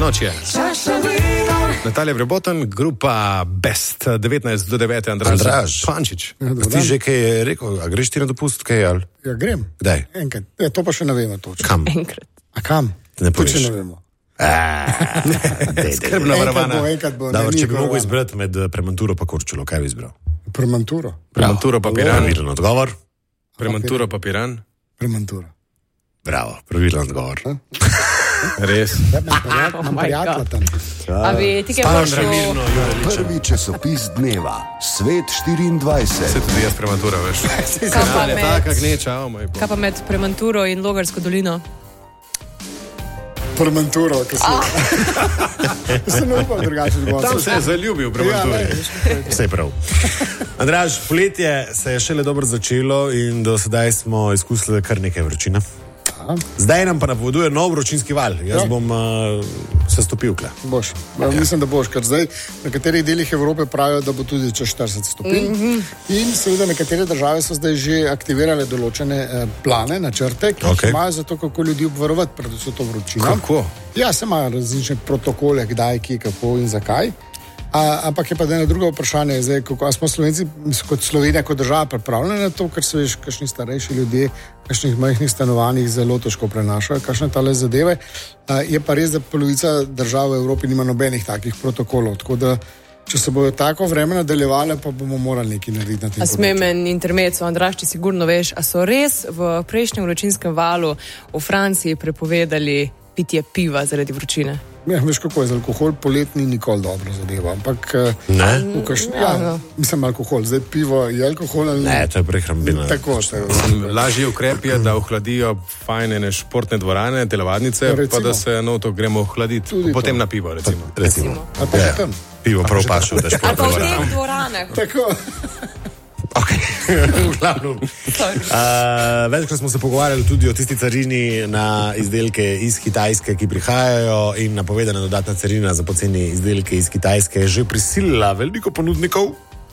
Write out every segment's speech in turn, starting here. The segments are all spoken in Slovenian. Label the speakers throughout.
Speaker 1: noč je. Natalija Breboten, grupa Best, 19 do 9, Andraž Pančič.
Speaker 2: Ti že kaj je rekel, a greš ti na dopust, kaj ali?
Speaker 3: Ja, grem.
Speaker 2: Kdaj?
Speaker 3: Enkrat. Ja, to pa še ne vemo točno.
Speaker 2: Kam?
Speaker 4: Enkrat.
Speaker 3: A kam?
Speaker 2: Ne
Speaker 3: To
Speaker 2: poveš.
Speaker 3: še ne vemo.
Speaker 1: Skrbna varovana.
Speaker 3: Enkrat bo.
Speaker 2: Dobro,
Speaker 3: Ne,
Speaker 2: če
Speaker 3: ni
Speaker 2: bi mogel
Speaker 3: varovana.
Speaker 2: izbrati med Premanturo pa Korčulo, kaj bi izbral?
Speaker 3: Premanturo.
Speaker 1: Premanturo pa Piran.
Speaker 2: Pravilen odgovor.
Speaker 1: Premanturo pa Piran.
Speaker 3: Premanturo.
Speaker 2: Bravo, pravilen odgovor.
Speaker 1: Res.
Speaker 3: Imam prijatelja tam.
Speaker 4: A bi ti kaj
Speaker 2: Sandra
Speaker 4: boš
Speaker 2: Mirno,
Speaker 5: Prvi časopis dneva, Svet 24.
Speaker 1: Se tudi jaz Prematura, veš.
Speaker 4: Kaj pa med-
Speaker 1: Taka gneča, o moj bog.
Speaker 4: Kaj pa med Premanturo in Logarsko dolino?
Speaker 3: Premanturo, ki se ne upam drugače
Speaker 1: Tam
Speaker 3: odgovoriti.
Speaker 1: se je zaljubil v Prematuri.
Speaker 2: Vse prav. Andraž, poletje se je šele dobro začelo in do sedaj smo izkusili kar nekaj vročine. Zdaj nam pa napoveduje nov vročinski val. Jaz bom se stopil kle.
Speaker 3: Boš. Mislim, da boš, ker zdaj na nekaterih delih Evrope pravijo, da bo tudi čez 40 stopinj. In seveda nekatere države so zdaj že aktivirale določene plane, načrte, ki jih imajo za to, kako ljudi obvarovati pred vso to vročino.
Speaker 1: Kako?
Speaker 3: Ja, se imajo različne protokole, kdaj, kje, kako in zakaj. Ampak je pa eno drugo vprašanje, zdaj, kako smo Slovenci, kot Slovenija, kot država pripravljeni na to, ker se veš, kakšni starejši ljudje, kakšnih majhnih stanovanjih zelo težko prenašajo, kakšne tale zadeve. Je pa res, da polovica držav v Evropi nima nobenih takih protokolov, tako da če se bojo tako vreme nadaljevale, pa bomo morali nekaj narediti na tem
Speaker 4: A smem en intermezzo, Andraž, ti sigurno veš, a so res v prejšnjem vročinskem valu v Franciji prepovedali pitje piva zaradi vročine?
Speaker 3: Ja, veš, kako je z alkohol, poletni nikoli dobro zadeva, ampak mislim alkohol, zdaj pivo je alkohol ali
Speaker 2: Ne, to je prehrambina.
Speaker 3: Tako,
Speaker 1: Lažji ukrep je, da ohladijo fajne športne dvorane, telovadnice,
Speaker 3: Recimo.
Speaker 1: pa da se to gremo ohladiti.
Speaker 3: Tudi
Speaker 1: Potem
Speaker 3: to.
Speaker 1: na pivo, recimo.
Speaker 2: Recimo.
Speaker 3: ali pa že tam.
Speaker 2: Pivo prav paše, da
Speaker 4: Ali pa
Speaker 2: športno
Speaker 4: v
Speaker 2: dvorano.
Speaker 4: teh dvoranah?
Speaker 3: Tako.
Speaker 2: Okay. Večkrat smo se pogovarjali tudi o tisti carini na izdelke iz Kitajske, ki prihajajo, in napovedana dodatna carina za poceni izdelke iz Kitajske je že prisilila veliko ponudnikov,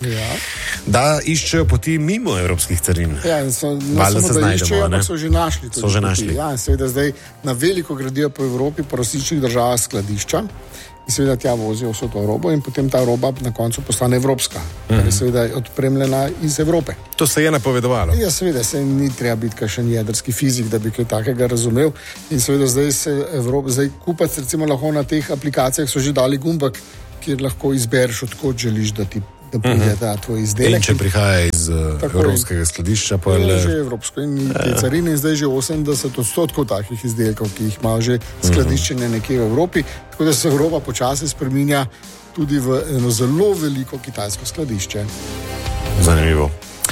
Speaker 2: da iščejo poti mimo evropskih carin.
Speaker 3: Ja, in so
Speaker 2: Valjda se znajdemo, ne?
Speaker 3: ampak so že našli.
Speaker 2: So že našli.
Speaker 3: Ja, in seveda zdaj na veliko gradijo po Evropi, po različnih državah skladišča. In seveda tja vozijo vso to robo in potem ta roba na koncu postane evropska, ker je seveda odpremljena iz Evrope.
Speaker 1: To se je napovedovalo.
Speaker 3: Ja, seveda se ni treba biti kakšen jedrski fizik, da bi kaj takega razumel. In seveda zdaj kupac recimo lahko na teh aplikacijah so že dali gumbek, kjer lahko izbereš, odkot želiš, da pride ta tvoj izdelek.
Speaker 2: In če prihaja iz evropskega skladišča, pa
Speaker 3: Je
Speaker 2: je
Speaker 3: že evropsko in te carine in zdaj že 80% takih izdelkov, ki jih ima že skladiščene nekje v Evropi, tako da se Evropa počasi spreminja tudi v eno zelo veliko kitajsko skladišče.
Speaker 2: zanimivo.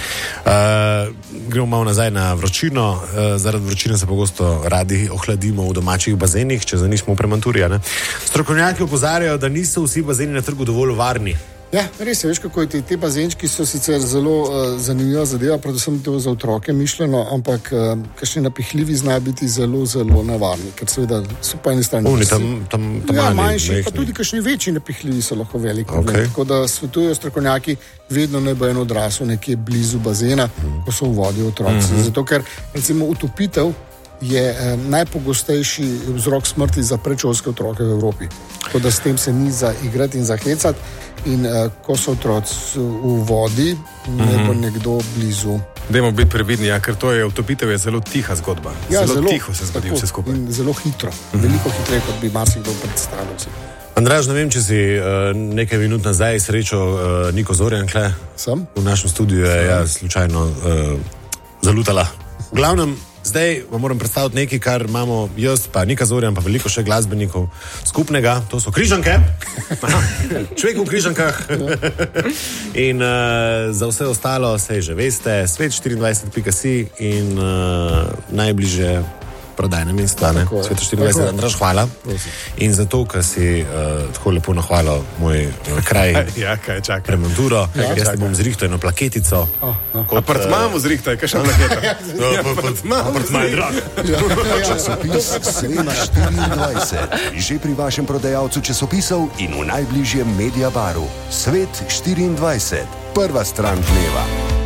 Speaker 2: Gremo malo nazaj na vročino. Zaradi vročine se pogosto radi ohladimo v domačih bazenih, če za njih smo v Premanturi. Strokovnjaki opozarjajo, da niso vsi bazeni na trgu dovolj varni.
Speaker 3: Ja, res je, veš, kako je te bazenčki so sicer zelo zanimiva zadeva, predvsem to za otroke mišljeno, ampak kakšni napihljivi znajo biti zelo, zelo nevarni, ker seveda so po eni strani
Speaker 2: Tam
Speaker 3: ja,
Speaker 2: mali,
Speaker 3: manjši, pa
Speaker 2: mehni.
Speaker 3: tudi kakšni večji napihljivi so lahko velik problem.
Speaker 2: Okay.
Speaker 3: Tako da svetujejo strokovnjaki, vedno naj bo en odrasel nekje blizu bazena, ko so v vodi otroci. Zato, ker recimo utopitev je najpogostejši vzrok smrti za predšolske otroke v Evropi. Tako da s tem se ni za igrati in za hecati. In ko so otroci v vodi, ne bo nekdo blizu.
Speaker 1: Dajmo biti previdni, ker to je utopitev, je zelo tiha zgodba.
Speaker 3: Ja,
Speaker 1: zelo tiho se zgodi vse skupaj.
Speaker 3: In zelo hitro, veliko hitreje, kot bi marsikdo predstavljal.
Speaker 2: Andraž, ne vem, če si nekaj minut nazaj srečal Niko Zorjan kle.
Speaker 3: Sem?
Speaker 2: V našem studiu je slučajno zalutala. V glavnem, zdaj vam moram predstaviti nekaj, kar imamo jaz, pa Nika Zorjan, pa veliko še glasbenikov skupnega. To so križanke. Človek v križankah. In za vse ostalo se že veste, svet24.si in najbližje prodajne mesta, ne? Svet 24, Andraž, hvala. In zato, ker si tako lepo nahvalil moj kraj,
Speaker 1: Ja, kaj čakaj.
Speaker 2: Premanturo, jaz ti bom zrihtal eno plaketico.
Speaker 1: Apartmamo zrihtaj, kaj še plaketa.
Speaker 2: Apartma je drag.
Speaker 5: Časopis Svet 24. Že pri vašem prodajalcu časopisov in v najbližjem Mediabaru. Svet 24. Prva stran dneva.